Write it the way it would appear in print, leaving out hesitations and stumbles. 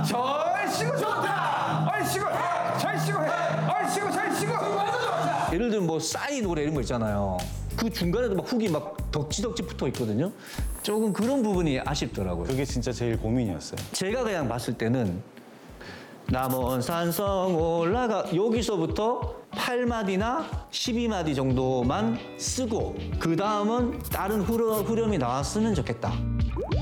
절씨구 좋다. 얼씨구 해. 절씨구 해. 얼씨구 절씨구. 예를 들면 뭐 싸이 노래 이런 거 있잖아요. 그 중간에도 막 훅이 막 덕지덕지 붙어 있거든요. 조금 그런 부분이 아쉽더라고요. 그게 진짜 제일 고민이었어요. 제가 그냥 봤을 때는 남원 산성 올라가 여기서부터 8마디나 12마디 정도만 쓰고 그 다음은 다른 후렴이 나왔으면 좋겠다.